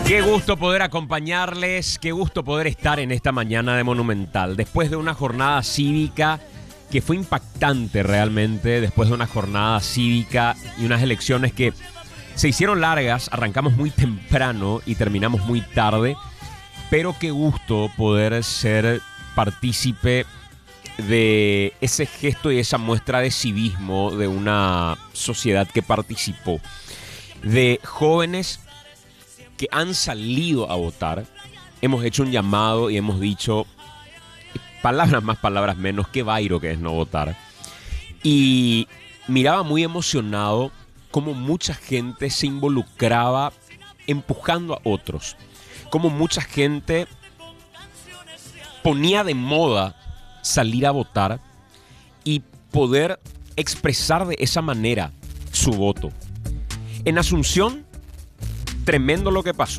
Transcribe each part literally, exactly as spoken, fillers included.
Qué gusto poder acompañarles, qué gusto poder estar en esta mañana de Monumental. Después de una jornada cívica que fue impactante realmente, después de una jornada cívica y unas elecciones que se hicieron largas, arrancamos muy temprano y terminamos muy tarde, pero qué gusto poder ser partícipe de ese gesto y esa muestra de civismo de una sociedad que participó, de jóvenes que han salido a votar. Hemos hecho un llamado y hemos dicho, palabras más, palabras menos, qué vairo que es no votar. Y miraba muy emocionado cómo mucha gente se involucraba empujando a otros, cómo mucha gente ponía de moda salir a votar y poder expresar de esa manera su voto. En Asunción, tremendo lo que pasó.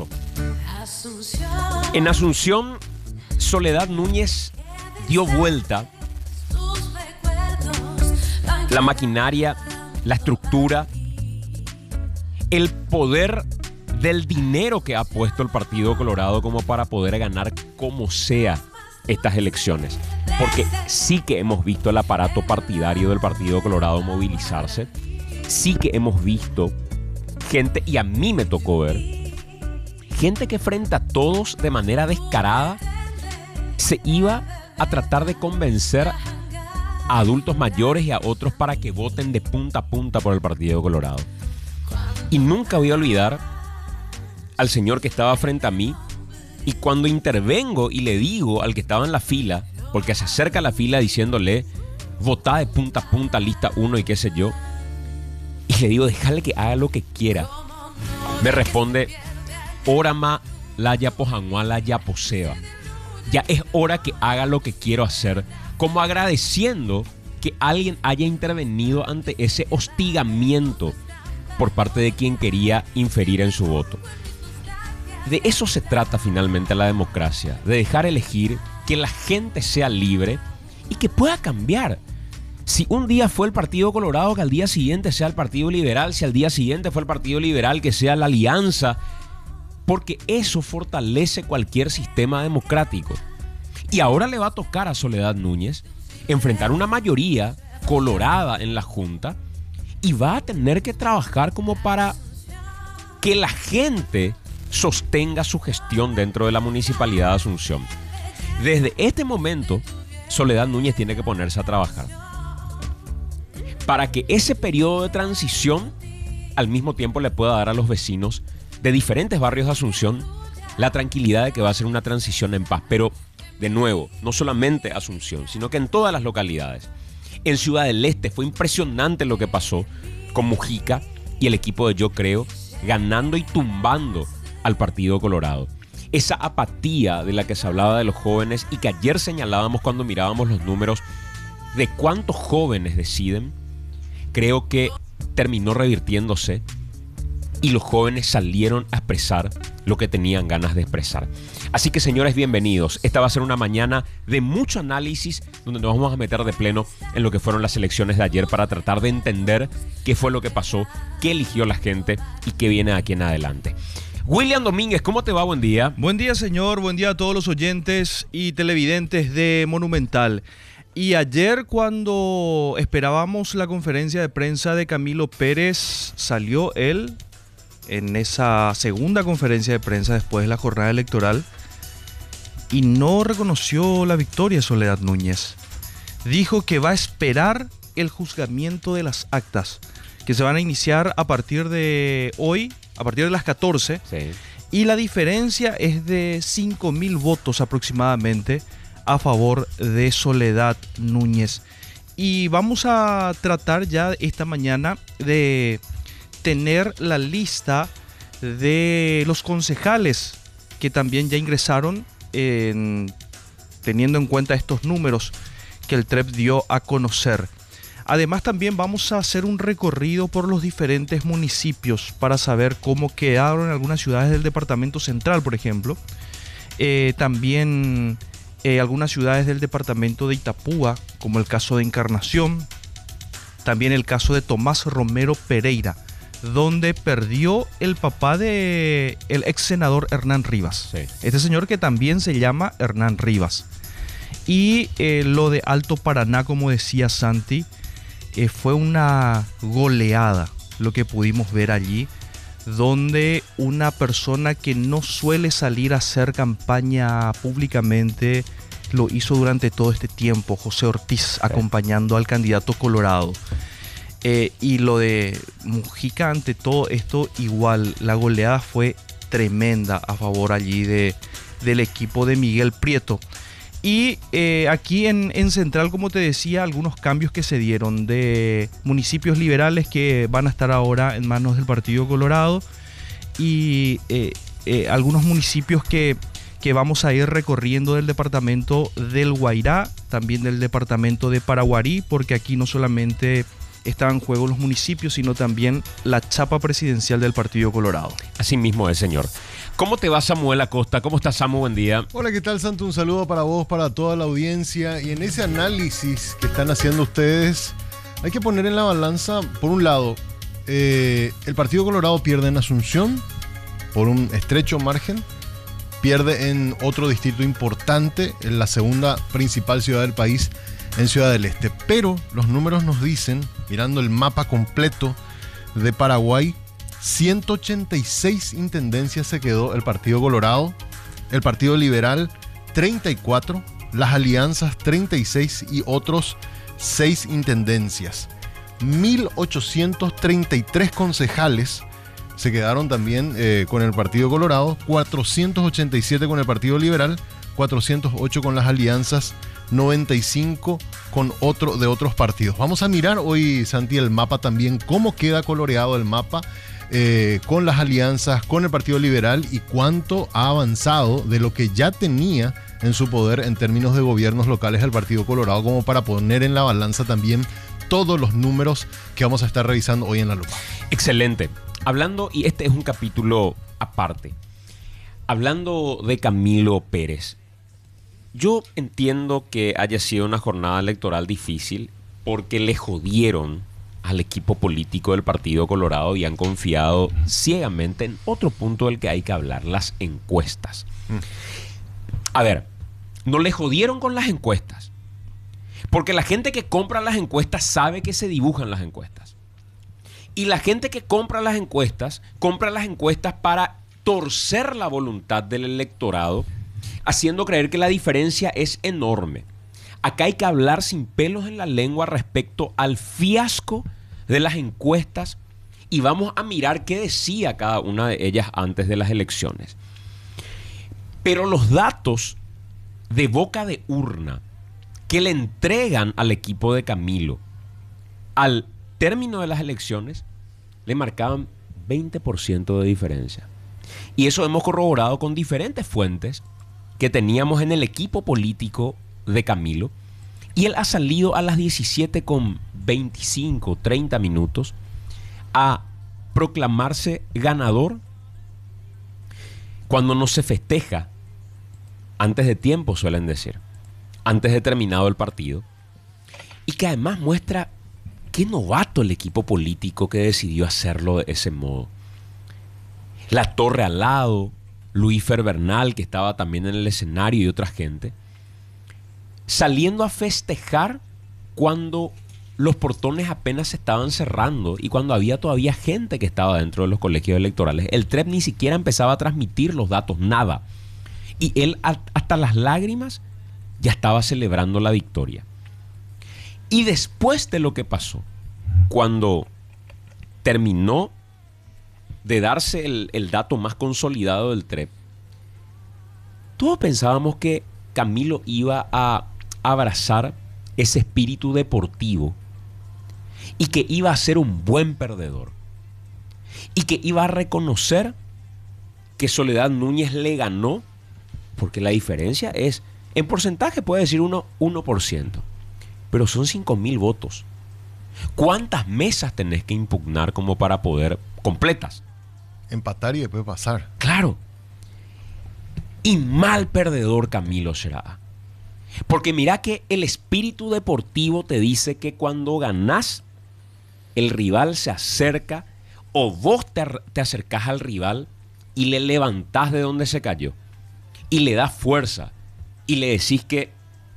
En Asunción, Soledad Núñez dio vuelta la maquinaria, la estructura, el poder del dinero que ha puesto el Partido Colorado como para poder ganar como sea estas elecciones. Porque sí que hemos visto el aparato partidario del Partido Colorado movilizarse, sí que hemos visto gente, y a mí me tocó ver, gente que frente a todos de manera descarada se iba a tratar de convencer a adultos mayores y a otros para que voten de punta a punta por el Partido Colorado. Y nunca voy a olvidar al señor que estaba frente a mí, y cuando intervengo y le digo al que estaba en la fila, porque se acerca a la fila diciéndole, votá de punta a punta, lista uno y qué sé yo, y le digo, déjale que haga lo que quiera. Me responde, Orama la yapojanua la yaposeba. Ya es hora que haga lo que quiero hacer, como agradeciendo que alguien haya intervenido ante ese hostigamiento por parte de quien quería inferir en su voto. De eso se trata finalmente la democracia, de dejar elegir, que la gente sea libre y que pueda cambiar. Si un día fue el Partido Colorado, que al día siguiente sea el Partido Liberal, si al día siguiente fue el Partido Liberal, que sea la Alianza, porque eso fortalece cualquier sistema democrático. Y ahora le va a tocar a Soledad Núñez enfrentar una mayoría colorada en la Junta y va a tener que trabajar como para que la gente sostenga su gestión dentro de la Municipalidad de Asunción. Desde este momento, Soledad Núñez tiene que ponerse a trabajar para que ese periodo de transición al mismo tiempo le pueda dar a los vecinos de diferentes barrios de Asunción la tranquilidad de que va a ser una transición en paz. Pero, de nuevo, no solamente Asunción, sino que en todas las localidades. En Ciudad del Este fue impresionante lo que pasó con Mujica y el equipo de Yo Creo ganando y tumbando al Partido Colorado. Esa apatía de la que se hablaba de los jóvenes y que ayer señalábamos cuando mirábamos los números de cuántos jóvenes deciden, creo que terminó revirtiéndose y los jóvenes salieron a expresar lo que tenían ganas de expresar. Así que, señores, bienvenidos. Esta va a ser una mañana de mucho análisis donde nos vamos a meter de pleno en lo que fueron las elecciones de ayer para tratar de entender qué fue lo que pasó, qué eligió la gente y qué viene de aquí en adelante. William Domínguez, ¿cómo te va? Buen día. Buen día, señor. Buen día a todos los oyentes y televidentes de Monumental. Y ayer, cuando esperábamos la conferencia de prensa de Camilo Pérez, salió él en esa segunda conferencia de prensa después de la jornada electoral y no reconoció la victoria de Soledad Núñez. Dijo que va a esperar el juzgamiento de las actas, que se van a iniciar a partir de hoy, a partir de las catorce. Sí. Y la diferencia es de cinco mil votos aproximadamente a favor de Soledad Núñez. Y vamos a tratar ya esta mañana de tener la lista de los concejales que también ya ingresaron, en, teniendo en cuenta estos números que el T R E P dio a conocer. Además, también vamos a hacer un recorrido por los diferentes municipios para saber cómo quedaron algunas ciudades del departamento central, por ejemplo. Eh, también eh, algunas ciudades del departamento de Itapúa, como el caso de Encarnación. También el caso de Tomás Romero Pereira, donde perdió el papá de el ex senador Hernán Rivas. Sí. Este señor que también se llama Hernán Rivas. Y eh, lo de Alto Paraná, como decía Santi, eh, fue una goleada lo que pudimos ver allí, donde una persona que no suele salir a hacer campaña públicamente lo hizo durante todo este tiempo, José Ortiz, acompañando al candidato Colorado. Eh, y lo de Mujica, ante todo esto, igual, la goleada fue tremenda a favor allí de, del equipo de Miguel Prieto. Y eh, aquí en, en Central, como te decía, algunos cambios que se dieron de municipios liberales que van a estar ahora en manos del Partido Colorado y eh, eh, algunos municipios que, que vamos a ir recorriendo del departamento del Guairá, también del departamento de Paraguarí, porque aquí no solamente están en juego los municipios, sino también la chapa presidencial del Partido Colorado. Así mismo es, señor. ¿Cómo te va, Samuel Acosta? ¿Cómo estás, Samu? Buen día. Hola, ¿qué tal, Santo? Un saludo para vos, para toda la audiencia. Y en ese análisis que están haciendo ustedes, hay que poner en la balanza, por un lado, eh, el Partido Colorado pierde en Asunción por un estrecho margen, pierde en otro distrito importante, en la segunda principal ciudad del país, en Ciudad del Este. Pero los números nos dicen, mirando el mapa completo de Paraguay, ciento ochenta y seis intendencias se quedó el Partido Colorado, el Partido Liberal treinta y cuatro, las alianzas treinta y seis y otros seis intendencias. mil ochocientos treinta y tres concejales se quedaron también eh, con el Partido Colorado, cuatrocientos ochenta y siete con el Partido Liberal, cuatrocientos ocho con las alianzas, noventa y cinco con otro de otros partidos. Vamos a mirar hoy, Santi, el mapa también, cómo queda coloreado el mapa eh, con las alianzas, con el Partido Liberal y cuánto ha avanzado de lo que ya tenía en su poder en términos de gobiernos locales el Partido Colorado, como para poner en la balanza también todos los números que vamos a estar revisando hoy en La Lupa. Excelente. Hablando, y este es un capítulo aparte, hablando de Camilo Pérez, yo entiendo que haya sido una jornada electoral difícil porque le jodieron al equipo político del Partido Colorado y han confiado ciegamente en otro punto del que hay que hablar, las encuestas. Mm. A ver, no le jodieron con las encuestas, porque la gente que compra las encuestas sabe que se dibujan las encuestas. Y la gente que compra las encuestas, compra las encuestas para torcer la voluntad del electorado, haciendo creer que la diferencia es enorme. Acá hay que hablar sin pelos en la lengua respecto al fiasco de las encuestas y vamos a mirar qué decía cada una de ellas antes de las elecciones. Pero los datos de boca de urna que le entregan al equipo de Camilo al término de las elecciones le marcaban veinte por ciento de diferencia. Y eso hemos corroborado con diferentes fuentes que teníamos en el equipo político de Camilo, y él ha salido a las diecisiete con veinticinco, treinta minutos a proclamarse ganador cuando no se festeja antes de tiempo, suelen decir, antes de terminado el partido, y que además muestra qué novato el equipo político que decidió hacerlo de ese modo. La Torre al lado, Luis Ferbernal, que estaba también en el escenario, y otra gente, saliendo a festejar cuando los portones apenas se estaban cerrando y cuando había todavía gente que estaba dentro de los colegios electorales. El T R E P ni siquiera empezaba a transmitir los datos, nada. Y él, hasta las lágrimas, ya estaba celebrando la victoria. Y después de lo que pasó, cuando terminó de darse el, el dato más consolidado del T R E P, todos pensábamos que Camilo iba a abrazar ese espíritu deportivo y que iba a ser un buen perdedor y que iba a reconocer que Soledad Núñez le ganó, porque la diferencia es, en porcentaje puede decir uno, uno por ciento, pero son cinco mil votos. ¿Cuántas mesas tenés que impugnar como para poder completas? Empatar y después pasar. Claro. Y mal perdedor Camilo será. Porque mira que el espíritu deportivo te dice que cuando ganás, el rival se acerca O vos te, te acercás al rival y le levantás de donde se cayó. Y le das fuerza. Y le decís que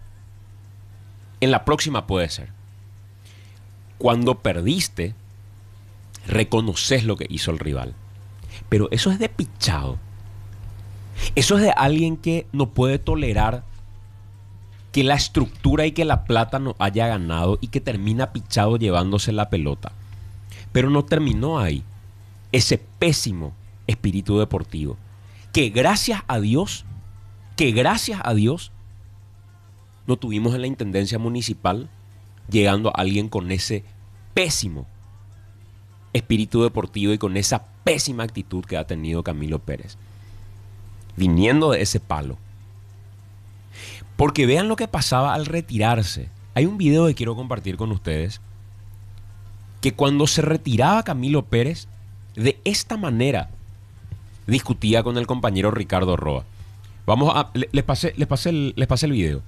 en la próxima puede ser. Cuando perdiste, reconoces lo que hizo el rival. Pero eso es de pichado. Eso es de alguien que no puede tolerar que la estructura y que la plata no haya ganado y que termina pichado llevándose la pelota. Pero no terminó ahí. Ese pésimo espíritu deportivo. Que gracias a Dios, que gracias a Dios, no tuvimos en la Intendencia Municipal llegando a alguien con ese pésimo espíritu deportivo y con esa pésima actitud que ha tenido Camilo Pérez. Viniendo de ese palo. Porque vean lo que pasaba al retirarse. Hay un video que quiero compartir con ustedes. Que cuando se retiraba Camilo Pérez, de esta manera discutía con el compañero Ricardo Roa. Vamos a... Les pasé, les pasé, el, les pasé el video.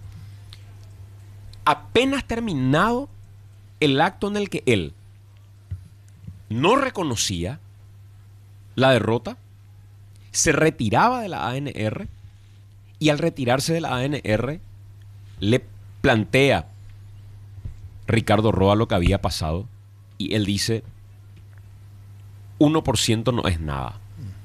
Apenas terminado el acto en el que él no reconocía la derrota, se retiraba de la A N R y al retirarse de la A N R le plantea Ricardo Roa lo que había pasado y él dice: uno por ciento no es nada.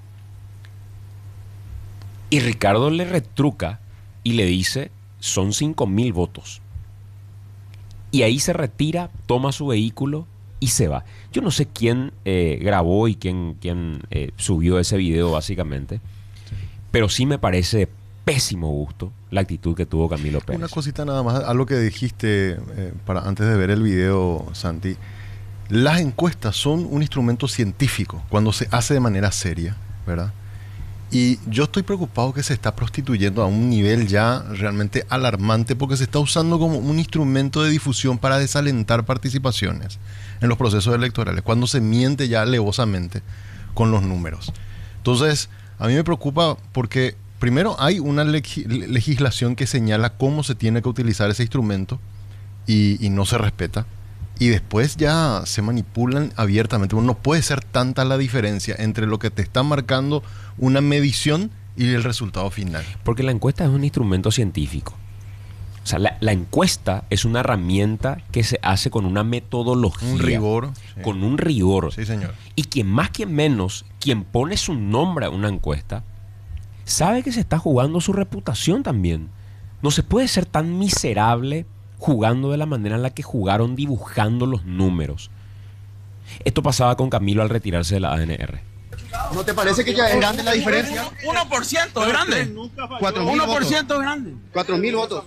Y Ricardo le retruca y le dice: son cinco mil votos. Y ahí se retira, toma su vehículo y se va. Yo no sé quién eh, grabó y quién, quién eh, subió ese video básicamente, sí. Pero sí me parece de pésimo gusto la actitud que tuvo Camilo Pérez. Una cosita nada más, algo que dijiste eh, para antes de ver el video, Santi. Las encuestas son un instrumento científico cuando se hace de manera seria, ¿verdad? Y yo estoy preocupado que se está prostituyendo a un nivel ya realmente alarmante porque se está usando como un instrumento de difusión para desalentar participaciones en los procesos electorales, cuando se miente ya alevosamente con los números. Entonces, a mí me preocupa porque primero hay una leg- legislación que señala cómo se tiene que utilizar ese instrumento y, y no se respeta. Y después ya se manipulan abiertamente. Bueno, no puede ser tanta la diferencia entre lo que te está marcando una medición y el resultado final. Porque la encuesta es un instrumento científico. O sea, la, la encuesta es una herramienta que se hace con una metodología. Un rigor. Sí. Con un rigor. Sí, señor. Y quien más, quien menos, quien pone su nombre a una encuesta, sabe que se está jugando su reputación también. No se puede ser tan miserable jugando de la manera en la que jugaron, dibujando los números. Esto pasaba con Camilo al retirarse de la A N R. ¿No te parece que ya es grande la diferencia? uno por ciento es grande. uno por ciento es grande. cuatro mil votos.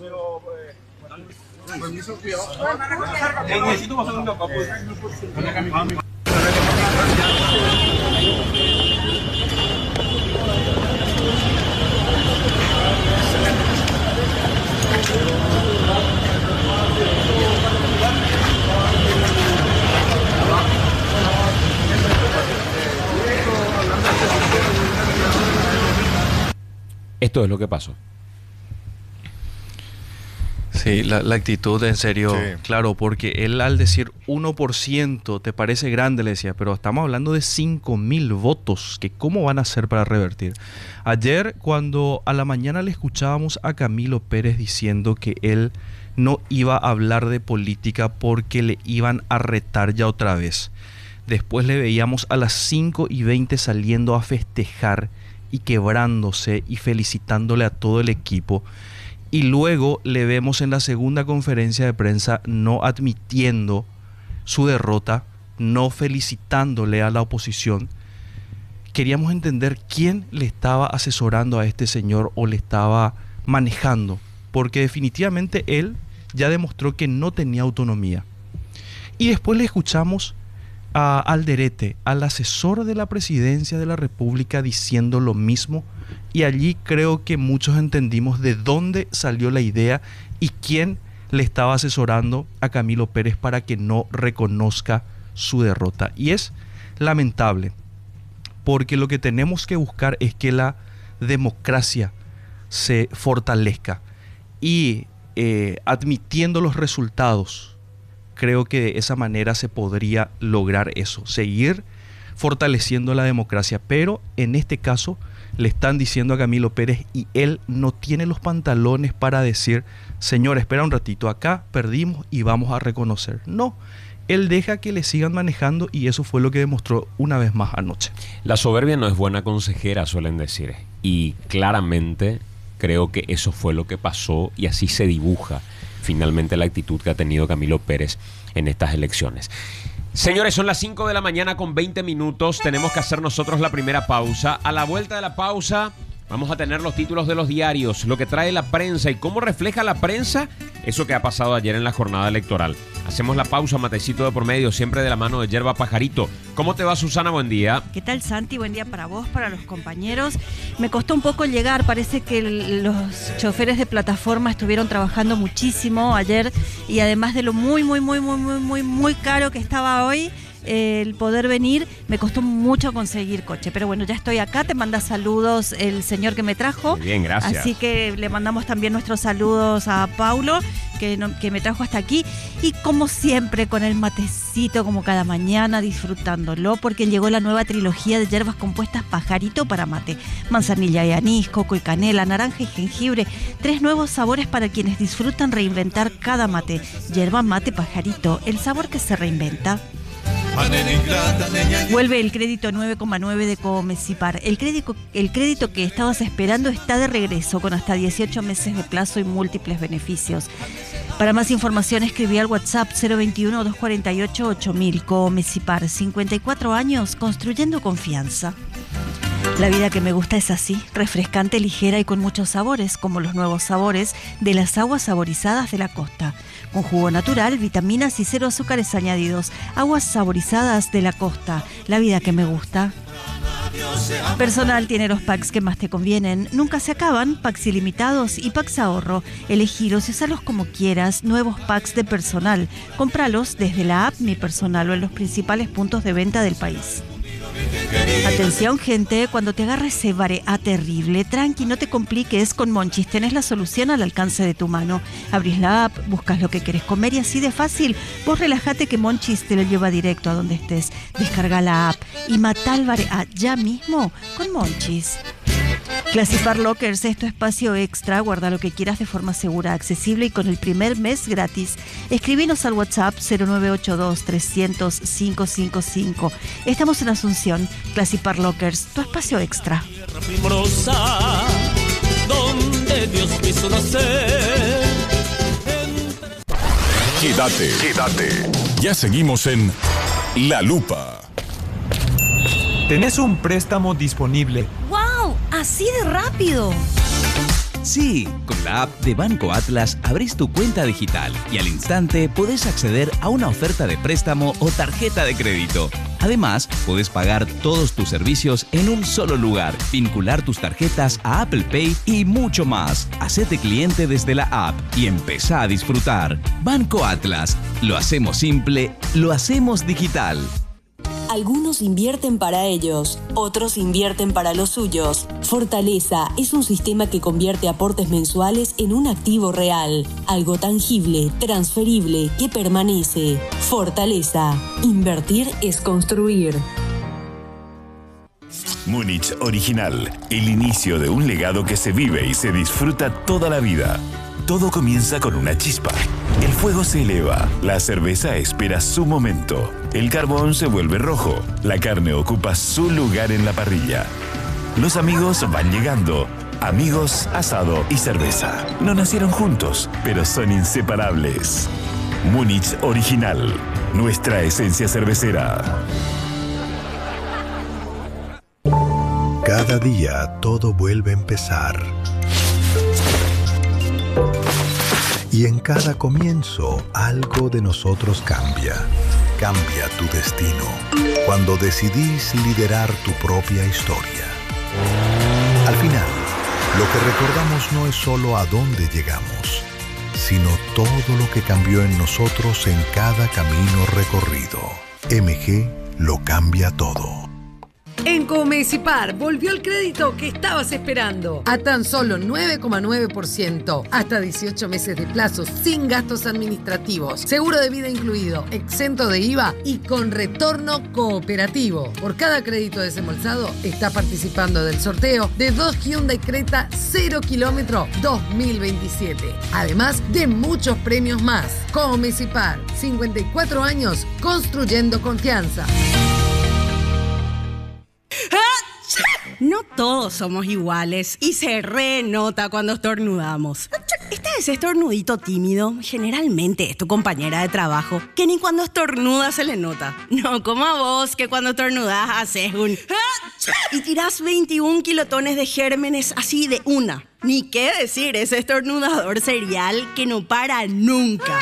Esto es lo que pasó. Sí, la, la actitud en serio, Sí. claro, porque él al decir uno por ciento te parece grande, le decía, pero estamos hablando de cinco mil votos, que cómo van a hacer para revertir. Ayer, cuando a la mañana le escuchábamos a Camilo Pérez diciendo que él no iba a hablar de política porque le iban a retar ya otra vez. Después le veíamos a las cinco y veinte saliendo a festejar y quebrándose y felicitándole a todo el equipo. Y luego le vemos en la segunda conferencia de prensa no admitiendo su derrota, no felicitándole a la oposición. Queríamos entender quién le estaba asesorando a este señor o le estaba manejando, porque definitivamente él ya demostró que no tenía autonomía. Y después le escuchamos a Alderete, al asesor de la presidencia de la República, diciendo lo mismo, y allí creo que muchos entendimos de dónde salió la idea y quién le estaba asesorando a Camilo Pérez para que no reconozca su derrota. Y es lamentable, porque lo que tenemos que buscar es que la democracia se fortalezca y eh, admitiendo los resultados, creo que de esa manera se podría lograr eso, seguir fortaleciendo la democracia. Pero en este caso le están diciendo a Camilo Pérez y él no tiene los pantalones para decir, señor, espera un ratito, acá perdimos y vamos a reconocer. No, él deja que le sigan manejando y eso fue lo que demostró una vez más anoche. La soberbia no es buena consejera, suelen decir. Y claramente creo que eso fue lo que pasó y así se dibuja finalmente la actitud que ha tenido Camilo Pérez en estas elecciones. Señores, son las cinco de la mañana con veinte minutos. Tenemos que hacer nosotros la primera pausa. A la vuelta de la pausa vamos a tener los títulos de los diarios, lo que trae la prensa y cómo refleja la prensa eso que ha pasado ayer en la jornada electoral. Hacemos la pausa, matecito de por medio, siempre de la mano de Yerba Pajarito. ¿Cómo te va, Susana? Buen día. ¿Qué tal, Santi? Buen día para vos, para los compañeros. Me costó un poco llegar, parece que el, los choferes de plataforma estuvieron trabajando muchísimo ayer y además de lo muy, muy, muy, muy, muy, muy, muy caro que estaba hoy, eh, el poder venir, me costó mucho conseguir coche. Pero bueno, ya estoy acá, te manda saludos el señor que me trajo. Muy bien, gracias. Así que le mandamos también nuestros saludos a Paulo, que, no, que me trajo hasta aquí. Y como siempre, con el matecito, como cada mañana, disfrutándolo, porque llegó la nueva trilogía de hierbas compuestas Pajarito para mate. Manzanilla y anís, coco y canela, naranja y jengibre. Tres nuevos sabores para quienes disfrutan reinventar cada mate. Yerba mate Pajarito, el sabor que se reinventa. Vuelve el crédito nueve coma nueve de Comecipar. El crédito, el crédito que estabas esperando está de regreso con hasta dieciocho meses de plazo y múltiples beneficios. Para más información escribí al WhatsApp cero veintiuno, doscientos cuarenta y ocho, ocho mil. Comecipar, cincuenta y cuatro años construyendo confianza. La vida que me gusta es así, refrescante, ligera y con muchos sabores, como los nuevos sabores de las aguas saborizadas de la costa. Con jugo natural, vitaminas y cero azúcares añadidos. Aguas saborizadas de la costa. La vida que me gusta. Personal tiene los packs que más te convienen. Nunca se acaban. Packs ilimitados y packs ahorro. Elegirlos y usarlos como quieras. Nuevos packs de Personal. Cómpralos desde la app Mi Personal o en los principales puntos de venta del país. Atención, gente, cuando te agarre ese vareá terrible, tranqui, no te compliques, con Monchis tenés la solución al alcance de tu mano. Abrís la app, buscas lo que querés comer y así de fácil. Vos relájate que Monchis te lo lleva directo a donde estés. Descarga la app y matá el vareá ya mismo con Monchis. Clasipar Lockers es tu espacio extra, guarda lo que quieras de forma segura, accesible y con el primer mes gratis. Escribinos al WhatsApp cero nueve ocho dos, trescientos, quinientos cincuenta y cinco. Estamos en Asunción. Clasipar Lockers, tu espacio extra. Donde Dios quiso nacer. Quédate, quédate. Ya seguimos en La Lupa. ¿Tenés un préstamo disponible? ¡Wow! ¡Así de rápido! Sí, con la app de Banco Atlas abrís tu cuenta digital y al instante podés acceder a una oferta de préstamo o tarjeta de crédito. Además, podés pagar todos tus servicios en un solo lugar, vincular tus tarjetas a Apple Pay y mucho más. Hacete cliente desde la app y empezá a disfrutar. Banco Atlas. Lo hacemos simple, lo hacemos digital. Algunos invierten para ellos, otros invierten para los suyos. Fortaleza es un sistema que convierte aportes mensuales en un activo real, algo tangible, transferible, que permanece. Fortaleza. Invertir es construir. Múnich Original, el inicio de un legado que se vive y se disfruta toda la vida. Todo comienza con una chispa. El fuego se eleva, la cerveza espera su momento, el carbón se vuelve rojo, la carne ocupa su lugar en la parrilla. Los amigos van llegando, amigos, asado y cerveza. No nacieron juntos, pero son inseparables. Múnich Original, nuestra esencia cervecera. Cada día todo vuelve a empezar. Y en cada comienzo, algo de nosotros cambia. Cambia tu destino. Cuando decidís liderar tu propia historia. Al final, lo que recordamos no es solo a dónde llegamos, sino todo lo que cambió en nosotros en cada camino recorrido. M G lo cambia todo. En Comecipar volvió el crédito que estabas esperando a tan solo nueve coma nueve por ciento, hasta dieciocho meses de plazo sin gastos administrativos, seguro de vida incluido, exento de I V A y con retorno cooperativo. Por cada crédito desembolsado está participando del sorteo de dos Hyundai Creta cero kilómetro dos mil veintisiete, además de muchos premios más. Comecipar, cincuenta y cuatro años construyendo confianza. No todos somos iguales y se renota cuando estornudamos. Este es estornudito tímido, generalmente es tu compañera de trabajo, que ni cuando estornuda se le nota. No como a vos, que cuando estornudás haces un... y tirás veintiún kilotones de gérmenes así de una. Ni qué decir, ese estornudador serial que no para nunca.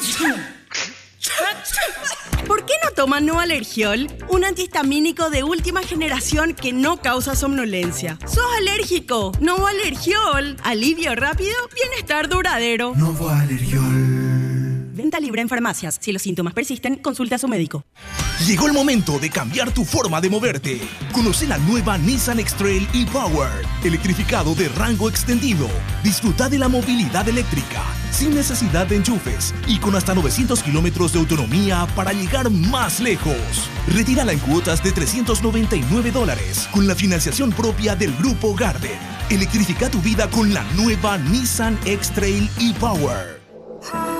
¿Por qué no toman Novalergiol? Un antihistamínico de última generación que no causa somnolencia. ¿Sos alérgico? Novalergiol. Alivio rápido, bienestar duradero. Novalergiol. Venta libre en farmacias. Si los síntomas persisten, consulta a su médico. Llegó el momento de cambiar tu forma de moverte. Conoce la nueva Nissan X-Trail e-Power, electrificado de rango extendido. Disfruta de la movilidad eléctrica, sin necesidad de enchufes y con hasta novecientos kilómetros de autonomía para llegar más lejos. Retírala en cuotas de trescientos noventa y nueve dólares con la financiación propia del Grupo Garden. Electrifica tu vida con la nueva Nissan X-Trail e-Power.